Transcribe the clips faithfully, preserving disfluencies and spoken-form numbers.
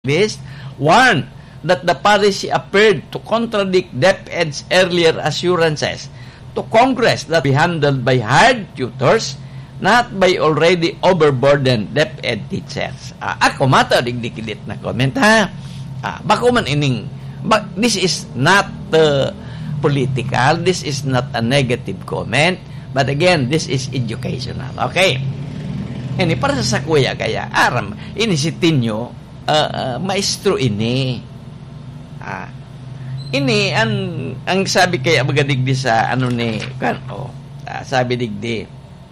This warned that the policy appeared to contradict DepEd's earlier assurances to Congress that be handled by hired tutors, not by already overburdened DepEd teachers. Uh, ako mata digdikilit na comment ha. Uh, bako man ining, but this is not uh, political. This is not a negative comment. But again, this is educational. Okay. Ini para sa kuya kaya aram ini si Tinyo. Uh, uh, maestro ini ah ini ang ang sabi kaya magadigdi sa ano ni kan oh uh, sabi digdi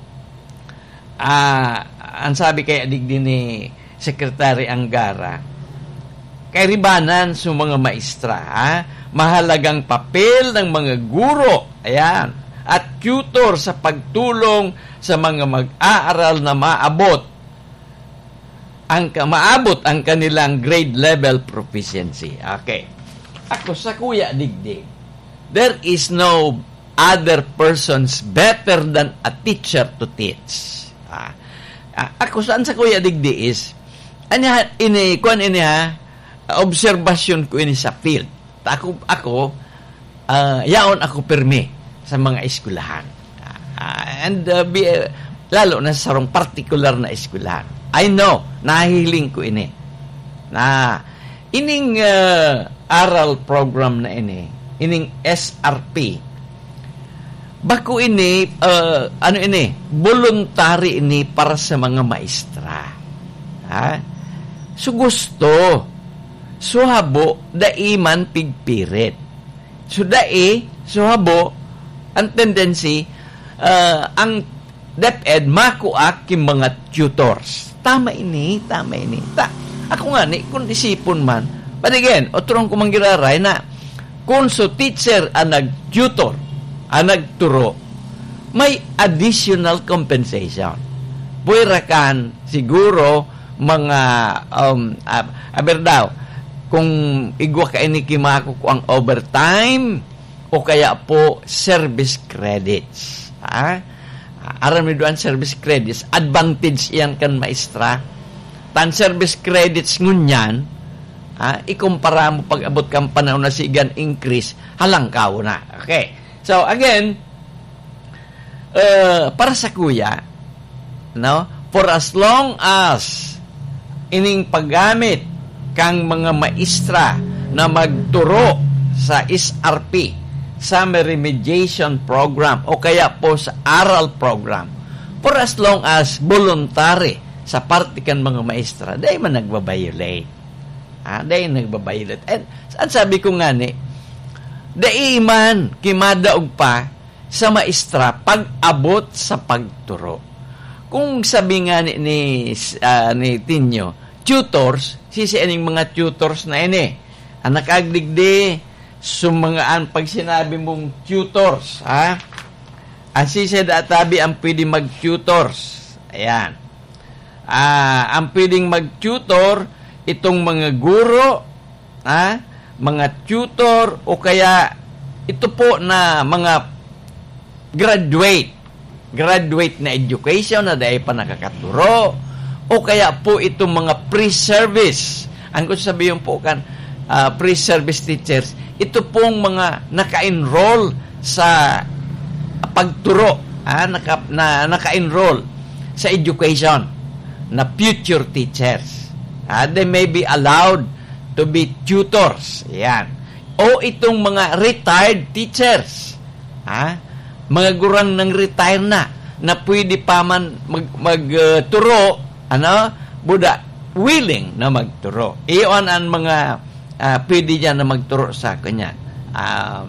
ah ang sabi kaya digdi ni Secretary Angara kay ribanan sa mga maestra ha? Mahalagang papel ng mga guro ayan at tutor sa pagtulong sa mga mag-aaral na maabot ang maabot ang kanilang grade level proficiency. Okay. Ako sa kuya digdi, there is no other persons better than a teacher to teach. Ah, ako saan sa kuya digdi is, anya ini kuan ini ha, observation ko ini sa field. Ako ako uh, yaon ako permi sa mga eskwelahan. Uh, and uh, be, uh, lalo na sa sarong particular na eskwelahan. I know, nahihiling ko ini. Na, ining uh, aral program na ini, ining S R P, bako ini, uh, ano ini, voluntary ini para sa mga maestra. Ha? So gusto, so habo, daiman pigpirit. So dai, so habo, ang tendency, uh, ang DepEd makuak yung mga tutors. Tama ini, tama ini. Ta, ako nga ni, kung isipon man, but again, otrong kumanggiraray na, kung so teacher ang nag-tutor, ang nagturo, may additional compensation. Puwera kan, siguro, mga, um, uh, aber daw, kung igwa ka ini kimako ko ang overtime, o kaya po service credits. Ha? Aram ni doan service credits, advantage yan kan maestra. Tan service credits ngunyan, ha, ikumpara mo pag abot kang panahon na sigan increase, halang kao na. Okay. So again, uh, para sa kuya, no, for as long as ining paggamit kang mga maestra na magturo sa S R P, Summer Remediation Program o kaya po sa aral program for as long as voluntary sa parte kan mga maestra, dahil man nagbabiolate. Ah, dahil nagbabiolate. And saan sabi ko nga ni, dahil man kimadaog pa sa maestra pag-abot sa pagturo. Kung sabi nga ni, ni, uh, ni Tinyo, tutors, sisianing mga tutors na ini, anak agdigdi, sumangaan pag sinabi mong tutors, ha? Asisa databi ang pwedeng mag-tutors. Ayan. Ah, ang pwedeng mag-tutor itong mga guro, ha? Mga tutor o kaya ito po na mga graduate, graduate na education na dahil pa nakakaturo o kaya po itong mga pre-service. Ang ko sabihin po kan uh, pre-service teachers, ito pong mga naka-enroll sa pagturo, ah, naka, na naka-enroll sa education na future teachers. Ah, they may be allowed to be tutors. Yan. O itong mga retired teachers. Ah, mga gurang nang retire na na pwede pa man magturo, mag, uh, ano, buda willing na magturo. Iyon ang mga Uh, pwede dyan na magturo sa kanya uh,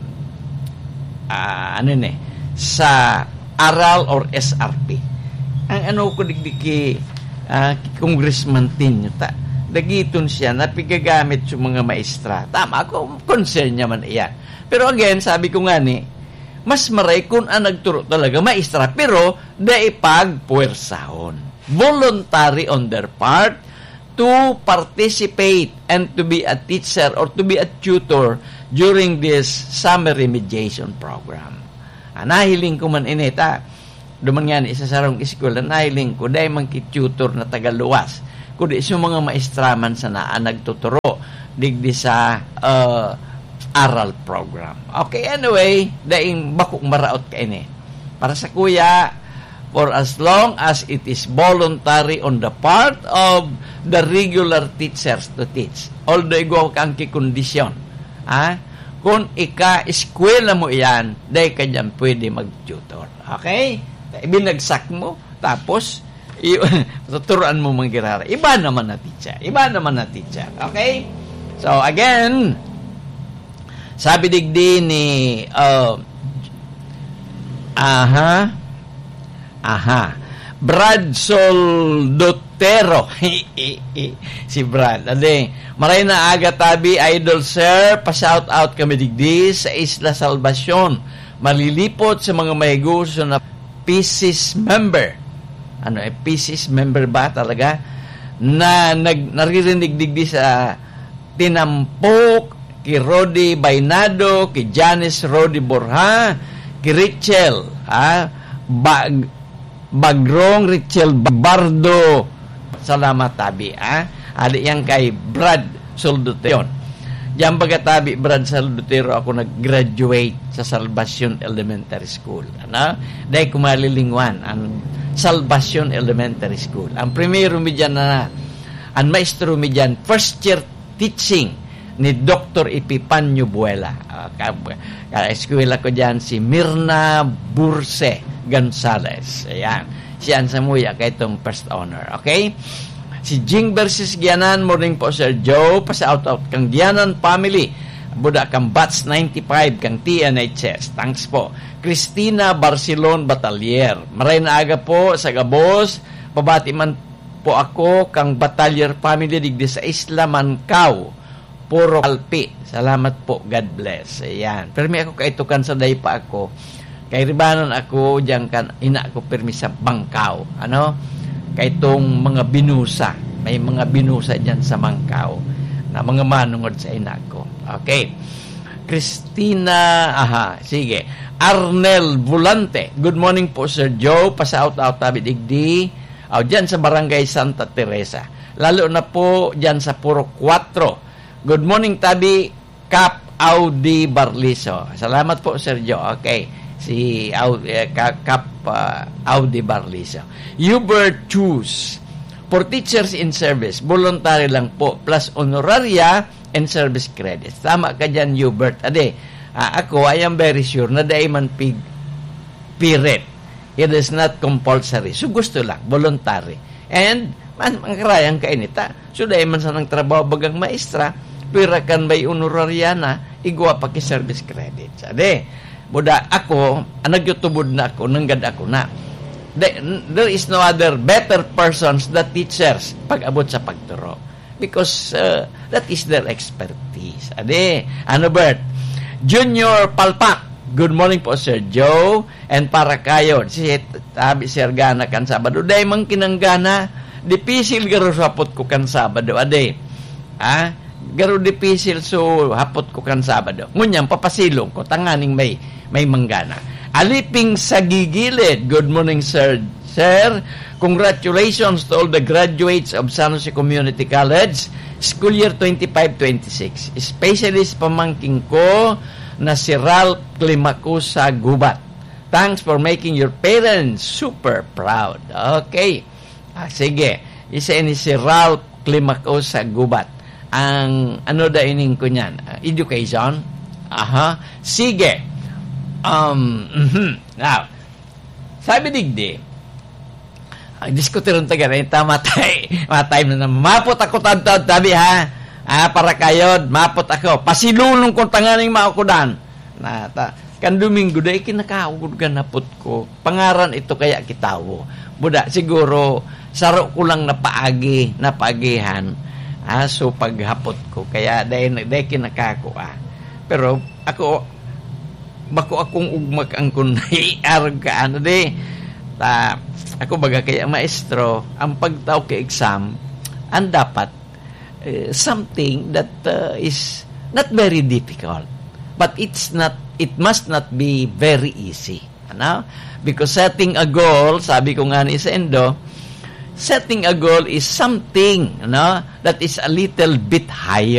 uh, ano ne sa aral or S R P. Ang ano ko digdiki uh, Congressman Tinyo ta dagiton siya na pigagamit sa mga maestra. Tama ako, concern niya man iyan. Pero again, sabi ko nga ni, mas maray kung ang nagturo talaga maestra, pero daipag puwersahon. Voluntary on their part to participate and to be a teacher or to be a tutor during this summer remediation program. Ah, nahiling ko man inita. Duman nga isa sarong school na nahiling ko dahil man ki-tutor na tagaluwas. kundi sa mga maestraman sa naa nagtuturo digdi sa uh, aral program. Okay, anyway, daing bakok maraot ka ini. Para sa kuya, for as long as it is voluntary on the part of the regular teachers to teach. Although igual kang kikondisyon. Ha? Kung ika-eskwela mo yan, dahil ka dyan pwede mag-tutor. Okay? Binagsak mo, tapos tuturuan mo manggirara. Iba naman na teacher. Iba naman na teacher. Okay? So, again, sabi digdi ni uh, aha aha Brad Soldotero si Brad ade maray na aga tabi idol sir pa shout out kami digdi sa Isla Salvacion malilipot sa mga may gusto na P C S member ano eh P C S member ba talaga na nag naririnig digdi sa tinampok ki Rodi Bainado, ki Janice Rodi Borja, ki Richel, ha? Bag, Bagrong Richel Bardo. Salamat tabi, ha? Ali yang kay Brad Soldotero. Diyan baga tabi, Brad Soldotero, ako nag-graduate sa Salvacion Elementary School. Ano? Dahil kumalilingwan ang Salvacion Elementary School. Ang primero mi dyan na, ang maestro mi dyan, first year teaching, ni Doctor Epipanyo Buela. Uh, Ka-eskwela ko dyan si Mirna Burse Gonzales. Ayan. Siyan sa muya kay itong first honor. Okay? Si Jing versus Gianan. Morning po, Sir Joe. Pasa-out-out kang Gianan family. Buda kang Bats ninety-five kang T N H S. Thanks po. Cristina Barcelon Batalier. Maray na aga po sa Gabos. Pabati man po ako kang Batalier family digdi sa Isla Mancao. Puro kalpi. Salamat po. God bless. Ayan. Permi ako kaitukan sa day pa ako. Kay ribanon ako, diyan kan, ina ako permi sa Bangkaw. Ano? Kaitong mga binusa. May mga binusa diyan sa Bangkaw. Na mga manungod sa ina ko. Okay. Christina, aha, sige. Arnel Volante. Good morning po, Sir Joe. Pasa-out-out tabi digdi. O, diyan sa Barangay Santa Teresa. Lalo na po diyan sa Puro cuatro. Good morning, Tabi, Cap Audi Barliso. Salamat po, Sir Joe. Okay. Si Audi, eh, Cap uh, Audi Barliso. Hubert Choose. For teachers in service, voluntary lang po, plus honoraria and service credits. Tama ka dyan, Hubert. Ade, uh, ako, I am very sure na dahil man pig period. It is not compulsory. So, gusto lang, voluntary. And, man, ang karayang kainita. So, dahil man sa nang trabaho bagang maestra, pira kan bay honoraria na, igwa pa ki service credits. Ade, buda ako, nagyutubod na ako, nanggad ako na. De, there is no other better persons than teachers pag abot sa pagturo. Because uh, that is their expertise. Ade, ano Bert? Junior Palpak. Good morning po, Sir Joe. And para kayo, si tabi Sir Gana kan Sabado. Dahil mang kinanggana, dipisil garo sapot ko kan Sabado. Ade, ah, garo dipisil so hapot ko kan Sabado. Ngunyang papasilong ko tanganing may may manggana. Aliping sa gigilid. Good morning, Sir. Sir, congratulations to all the graduates of San Jose Community College school year twenty-five twenty-six. Especially sa pamangking ko na si Ralph Climacusa Gubat. Thanks for making your parents super proud. Okay. Ah, sige. Isa ini si Ralph Climacusa Gubat. Ang ano da ining ko niyan? Uh, education. Aha. Sige. Um, mm-hmm. Now, sabi digdi, ang diskutiron taga rin, matay, matay na naman. Mapot ako tantad, tabi ha. Ah, para kayo, mapot ako. Pasilulong kong tanganing maukudan. Na, ta, kan Domingo, dahil kinakaugod ka napot ko. Pangaran ito kaya kitawo. Buda, siguro, saro ko lang napaagi, napaagihan. Ah, so paghapot ko kaya dahil dahil kinakako ah. Pero ako bako akong ugmag ang kunay arag ka ano de ta ako baga kaya maestro ang pagtaw ka exam ang dapat uh, something that uh, is not very difficult but it's not it must not be very easy ano because setting a goal sabi ko nga ni sa Endo setting a goal is something, no, that is a little bit higher.